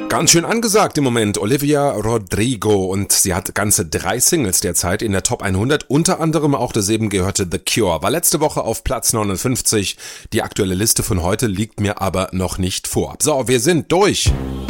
Ganz schön angesagt im Moment, Olivia Rodrigo, und sie hat ganze 3 Singles derzeit in der Top 100, unter anderem auch das eben gehörte The Cure, war letzte Woche auf Platz 59, die aktuelle Liste von heute liegt mir aber noch nicht vor. So, wir sind durch.